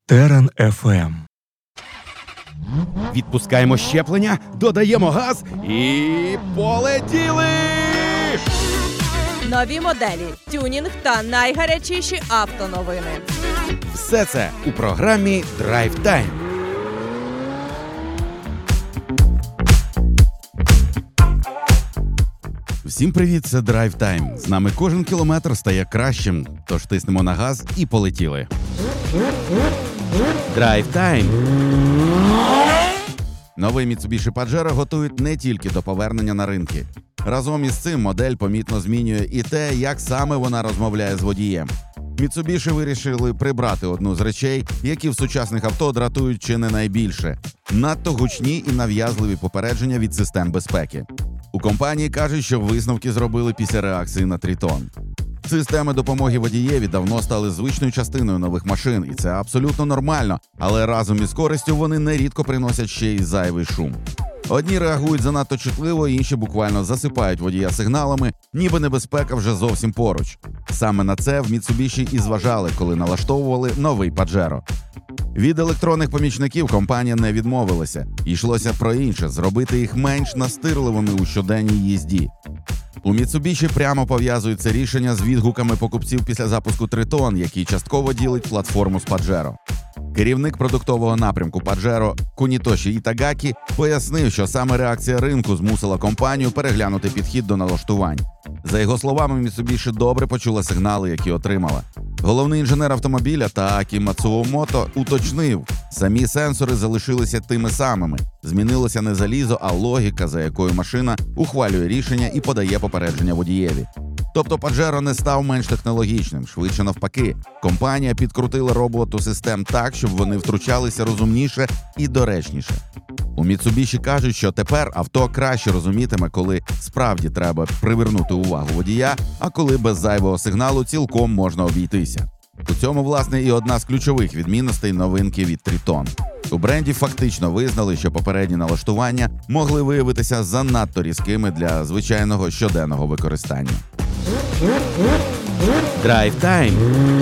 Терен FM. Відпускаємо щеплення, додаємо газ і полетіли! Нові моделі, тюнінг та найгарячіші автоновини. Все це у програмі Drive Time. Всім привіт, це Drive Time. З нами кожен кілометр стає кращим, тож тиснемо на газ і полетіли. Drive Time. Новий Mitsubishi Pajero готують не тільки до повернення на ринки. Разом із цим модель помітно змінює і те, як саме вона розмовляє з водієм. Mitsubishi вирішили прибрати одну з речей, які в сучасних авто дратують чи не найбільше – надто гучні і нав'язливі попередження від систем безпеки. У компанії кажуть, що висновки зробили після реакції на Triton. Системи допомоги водієві давно стали звичною частиною нових машин, і це абсолютно нормально, але разом із користю вони нерідко приносять ще й зайвий шум. Одні реагують занадто чутливо, інші буквально засипають водія сигналами, ніби небезпека вже зовсім поруч. Саме на це в Mitsubishi і зважали, коли налаштовували новий Pajero. Від електронних помічників компанія не відмовилася. Йшлося про інше – зробити їх менш настирливими у щоденній їзді. У Mitsubishi прямо пов'язують це рішення з відгуками покупців після запуску Triton, який частково ділить платформу з Pajero. Керівник продуктового напрямку Pajero Кунітоші Ітагакі пояснив, що саме реакція ринку змусила компанію переглянути підхід до налаштувань. За його словами, Mitsubishi добре почула сигнали, які отримала. Головний інженер автомобіля Таакі Мацуомото уточнив, самі сенсори залишилися тими самими. Змінилося не залізо, а логіка, за якою машина ухвалює рішення і подає попередження водієві. Тобто Pajero не став менш технологічним, швидше навпаки. Компанія підкрутила роботу систем так, щоб вони втручалися розумніше і доречніше. У Mitsubishi кажуть, що тепер авто краще розумітиме, коли справді треба привернути увагу водія, а коли без зайвого сигналу цілком можна обійтися. У цьому, власне, і одна з ключових відмінностей новинки від Triton. У бренді фактично визнали, що попередні налаштування могли виявитися занадто різкими для звичайного щоденного використання. Drive Time.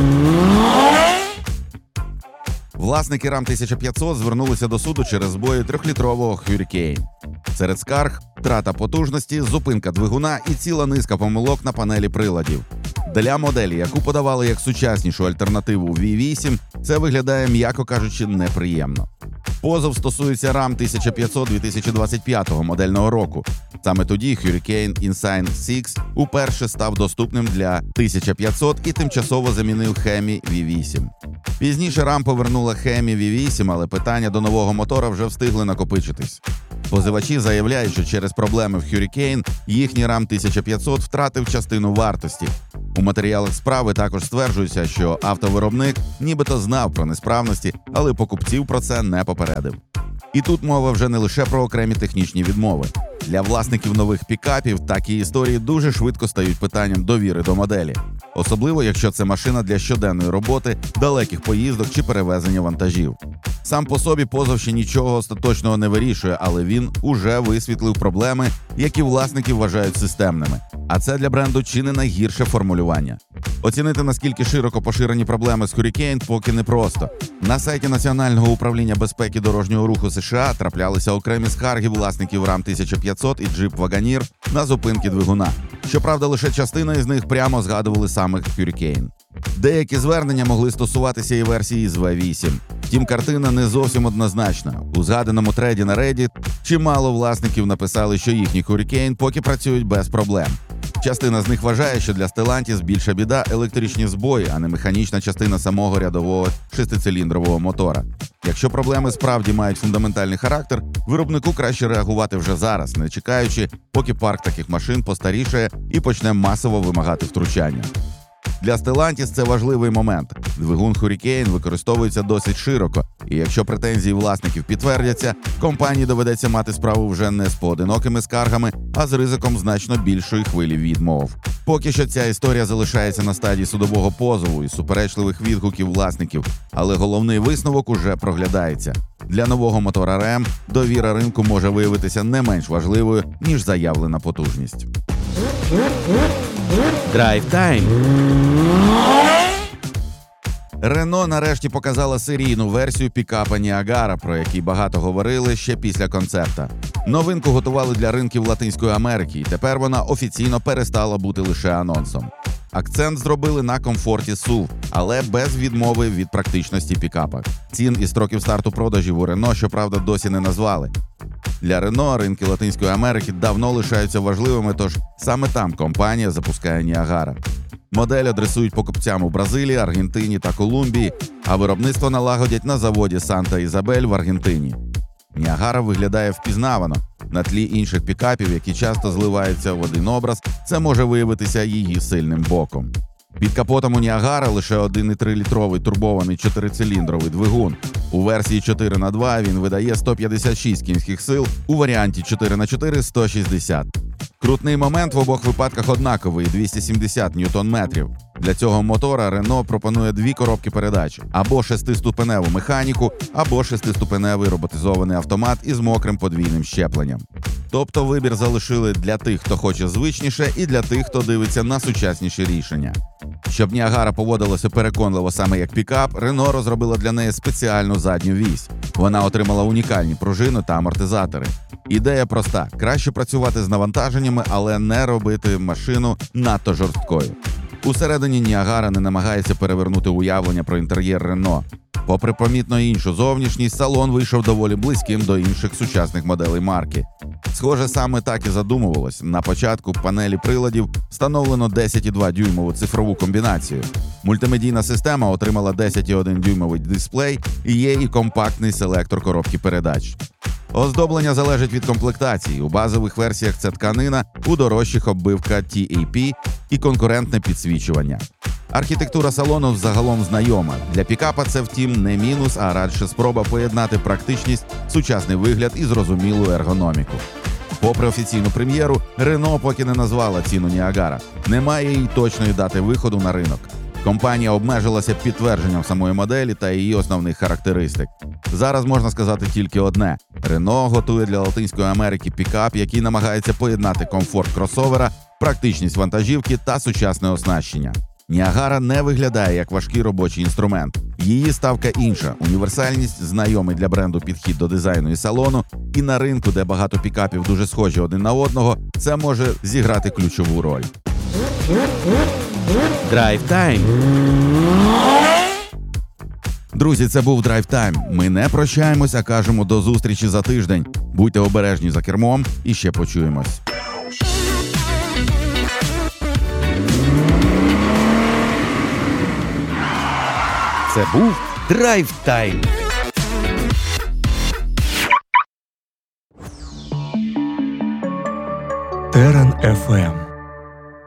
Власники Ram 1500 звернулися до суду через збої 3-літрового Hurricane. Серед скарг – втрата потужності, зупинка двигуна і ціла низка помилок на панелі приладів. Для моделі, яку подавали як сучаснішу альтернативу V8, це виглядає, м'яко кажучи, неприємно. Позов стосується Ram 1500 2025 модельного року. Саме тоді Hurricane Insign 6 уперше став доступним для 1500 і тимчасово замінив Hemi V8. Пізніше Ram повернула Hemi V8, але питання до нового мотора вже встигли накопичитись. Позивачі заявляють, що через проблеми в Hurricane їхній Ram 1500 втратив частину вартості. У матеріалах справи також стверджується, що автовиробник нібито знав про несправності, але покупців про це не попередив. І тут мова вже не лише про окремі технічні відмови. Для власників нових пікапів такі історії дуже швидко стають питанням довіри до моделі. Особливо, якщо це машина для щоденної роботи, далеких поїздок чи перевезення вантажів. Сам по собі позов ще нічого остаточного не вирішує, але він уже висвітлив проблеми, які власники вважають системними. А це для бренду чи не найгірше формулювання. Оцінити, наскільки широко поширені проблеми з Hurricane, поки непросто. На сайті Національного управління безпеки дорожнього руху США траплялися окремі скарги власників Ram 1500 і Jeep Wagoneer на зупинки двигуна. Щоправда, лише частина із них прямо згадували саме Hurricane. Деякі звернення могли стосуватися і версії з V8. Втім, картина не зовсім однозначна. У згаданому треді на Reddit чимало власників написали, що їхні Hurricane поки працюють без проблем. Частина з них вважає, що для Stellantis більша біда – електричні збої, а не механічна частина самого рядового шестициліндрового мотора. Якщо проблеми справді мають фундаментальний характер, виробнику краще реагувати вже зараз, не чекаючи, поки парк таких машин постарішає і почне масово вимагати втручання. Для Stellantis це важливий момент. Двигун Hurricane використовується досить широко, і якщо претензії власників підтвердяться, компанії доведеться мати справу вже не з поодинокими скаргами, а з ризиком значно більшої хвилі відмов. Поки що ця історія залишається на стадії судового позову і суперечливих відгуків власників, але головний висновок уже проглядається. Для нового мотора Ram довіра ринку може виявитися не менш важливою, ніж заявлена потужність. Drive Time. Рено нарешті показала серійну версію пікапа Ніагара, про який багато говорили ще після концепта. Новинку готували для ринків Латинської Америки, і тепер вона офіційно перестала бути лише анонсом. Акцент зробили на комфорті SUV, але без відмови від практичності пікапа. Цін і строків старту продажів у Рено, щоправда, досі не назвали. Для Рено ринки Латинської Америки давно лишаються важливими, тож саме там компанія запускає Ніагара. Модель адресують покупцям у Бразилії, Аргентині та Колумбії, а виробництво налагодять на заводі Санта-Ізабель в Аргентині. Ніагара виглядає впізнавано. На тлі інших пікапів, які часто зливаються в один образ, це може виявитися її сильним боком. Під капотом у Ніагара лише 1,3-літровий турбований 4-циліндровий двигун. У версії 4х2 він видає 156 кінських сил, у варіанті 4х4 – 160. Крутний момент в обох випадках однаковий – 270 ньютон-метрів. Для цього мотора Renault пропонує дві коробки передач – або 6-ступеневу механіку, або 6-ступеневий роботизований автомат із мокрим подвійним щепленням. Тобто вибір залишили для тих, хто хоче звичніше, і для тих, хто дивиться на сучасніші рішення. Щоб Ніагара поводилося переконливо саме як пікап, Renault розробила для неї спеціальну задню вісь. Вона отримала унікальні пружини та амортизатори. Ідея проста – краще працювати з навантаженнями, але не робити машину надто жорсткою. Усередині Ніагара не намагається перевернути уявлення про інтер'єр Renault. Попри помітно іншу зовнішність, салон вийшов доволі близьким до інших сучасних моделей марки. Схоже, саме так і задумувалось. На початку панелі приладів встановлено 10,2-дюймову цифрову комбінацію. Мультимедійна система отримала 10,1-дюймовий дисплей і є і компактний селектор коробки передач. Оздоблення залежить від комплектації. У базових версіях це тканина, у дорожчих оббивка TAP і конкурентне підсвічування. Архітектура салону загалом знайома. Для пікапа це, втім, не мінус, а радше спроба поєднати практичність, сучасний вигляд і зрозумілу ергономіку. Попри офіційну прем'єру, Renault поки не назвала ціну Ніагара. Немає її точної дати виходу на ринок. Компанія обмежилася підтвердженням самої моделі та її основних характеристик. Зараз можна сказати тільки одне – Renault готує для Латинської Америки пікап, який намагається поєднати комфорт кросовера, практичність вантажівки та сучасне оснащення. Ніагара не виглядає як важкий робочий інструмент. Її ставка інша – універсальність, знайомий для бренду підхід до дизайну і салону, і на ринку, де багато пікапів дуже схожі один на одного, це може зіграти ключову роль. Drive Time. Друзі, це був Drive Time. Ми не прощаємось, а кажемо до зустрічі за тиждень. Будьте обережні за кермом і ще почуємось. Це був Drive Time. Терен FM.